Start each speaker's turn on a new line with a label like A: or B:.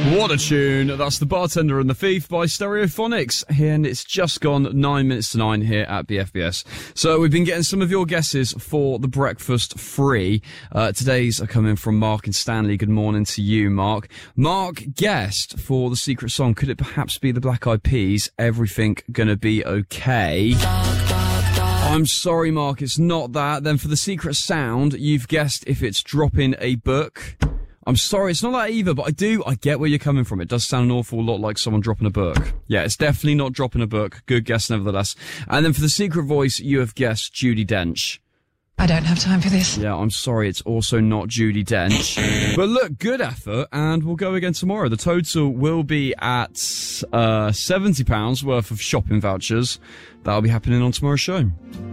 A: What a tune. That's The Bartender and the Thief by Stereophonics. And it's just gone 9 minutes to 9 here at BFBS. So we've been getting some of your guesses for the breakfast free. Today's are coming from Mark and Stanley. Good morning to you, Mark. Mark guessed for the secret song. Could it perhaps be the Black Eyed Peas? Everything Gonna Be Okay. I'm sorry, Mark, it's not that. Then for the secret sound, you've guessed if it's dropping a book. I'm sorry, it's not that either, but I get where you're coming from. It does sound an awful lot like someone dropping a book. Yeah, it's definitely not dropping a book. Good guess, nevertheless. And then for the secret voice, you have guessed Judi Dench.
B: I don't have time for this.
A: Yeah, I'm sorry, it's also not Judi Dench. But look, good effort, and we'll go again tomorrow. The total will be at £70 worth of shopping vouchers. That'll be happening on tomorrow's show.